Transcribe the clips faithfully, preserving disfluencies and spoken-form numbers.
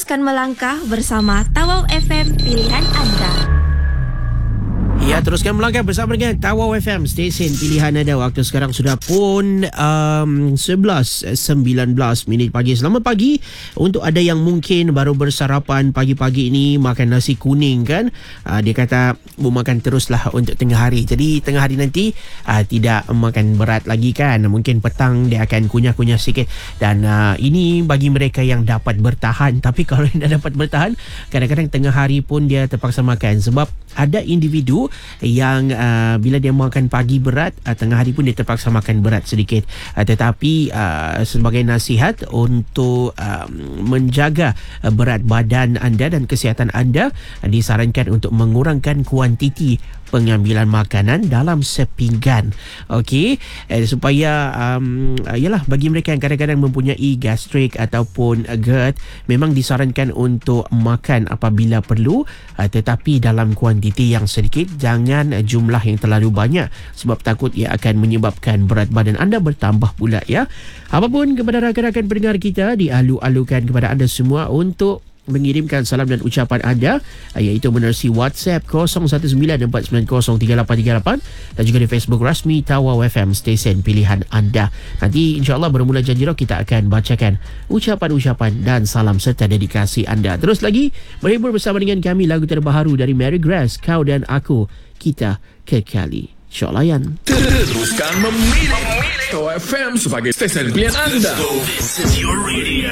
teruskan melangkah bersama Tawau F M, pilihan anda. Ya, teruskan melangkah bersama dengan Tawau F M, stesen pilihan anda. Waktu sekarang sudah pun um, sebelas sembilan belas minit pagi. Selamat pagi untuk ada yang mungkin baru bersarapan pagi-pagi ini makan nasi kuning kan. Uh, dia kata mau makan teruslah untuk tengah hari. Jadi tengah hari nanti uh, tidak makan berat lagi kan. Mungkin petang dia akan kunyah-kunyah sikit. Dan uh, ini bagi mereka yang dapat bertahan. Tapi kalau yang dah dapat bertahan, kadang-kadang tengah hari pun dia terpaksa makan. Sebab ada individu yang uh, bila dia makan pagi berat, uh, tengah hari pun dia terpaksa makan berat sedikit. Uh, tetapi uh, sebagai nasihat untuk uh, menjaga uh, berat badan anda dan kesihatan anda, uh, disarankan untuk mengurangkan kuantiti pengambilan makanan dalam sepinggan. Okey, eh, supaya um, yalah, bagi mereka yang kadang-kadang mempunyai gastrik ataupun GERD, memang disarankan untuk makan apabila perlu, uh, tetapi dalam kuantiti yang sedikit, jangan uh, jumlah yang terlalu banyak, sebab takut ia akan menyebabkan berat badan anda bertambah pula ya. Apapun kepada rakan-rakan pendengar kita, dialu-alukan kepada anda semua untuk mengirimkan salam dan ucapan anda, iaitu menerusi WhatsApp kosong satu sembilan empat sembilan kosong tiga lapan tiga lapan dan juga di Facebook rasmi Tawau F M, stesen pilihan anda. Nanti insyaAllah bermula janji roh, kita akan bacakan ucapan-ucapan dan salam serta dedikasi anda. Terus lagi berhibur bersama dengan kami, lagu terbaru dari Mary Grace, Kau dan Aku, Kita Kekali. Syok layan. Teruskan memilih Tawau F M sebagai stesen pilihan anda. This is your radio.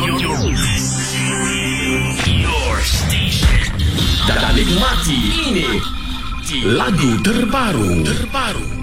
Your station. Dan nikmati ini lagu terbaru terbaru